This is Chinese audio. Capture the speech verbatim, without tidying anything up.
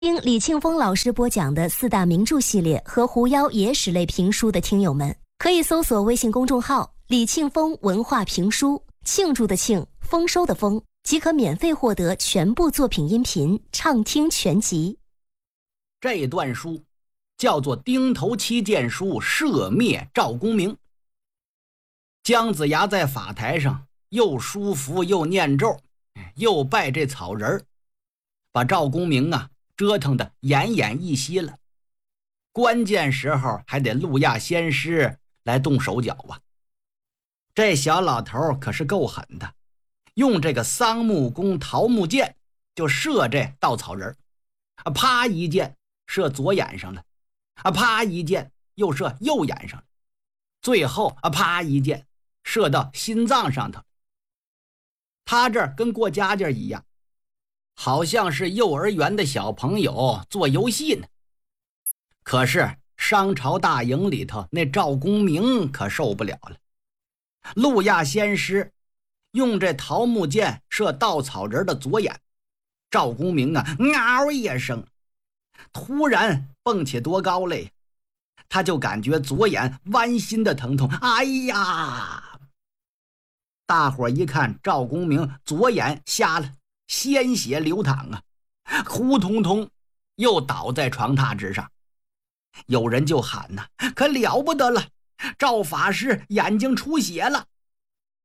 听李庆峰老师播讲的四大名著系列和狐妖野史类评书的听友们，可以搜索微信公众号李庆峰文化评书，庆祝的庆，丰收的丰，即可免费获得全部作品音频畅听全集。 这段书叫做钉头七剑书射灭赵公明。姜子牙在法台上又书符又念咒，又拜这草人，把赵公明啊折腾得奄奄一息了。关键时候还得路亚仙师来动手脚啊。这小老头可是够狠的，用这个桑木弓桃木箭就射这稻草人，啊，啪一箭射左眼上了，啊，啪一箭又射右眼上了，最后啊，啪一箭射到心脏上头。他这儿跟过家家一样，好像是幼儿园的小朋友做游戏呢。可是商朝大营里头那赵公明可受不了了。路亚仙师用这桃木箭射稻草人的左眼，赵公明啊嗷一声突然蹦起多高了呀，他就感觉左眼剜心的疼痛。哎呀！大伙一看赵公明左眼瞎了，鲜血流淌啊，呼通通又倒在床榻之上。有人就喊呐、啊，可了不得了，赵法师眼睛出血了。